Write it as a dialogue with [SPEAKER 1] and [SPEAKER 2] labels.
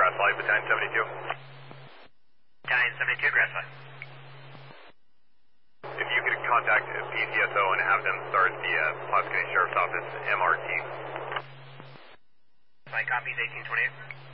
[SPEAKER 1] Grass Valley, Battalion 72.
[SPEAKER 2] Battalion 72, Grass Valley.
[SPEAKER 1] If you could contact PCSO and have them start the Pulaski County Sheriff's Office MRT.
[SPEAKER 2] Flight copies 1828.